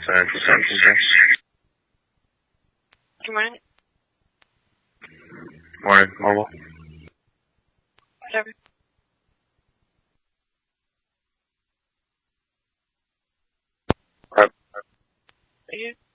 Central Central. Good morning. Morning, mobile. Whatever. Prep. Are you?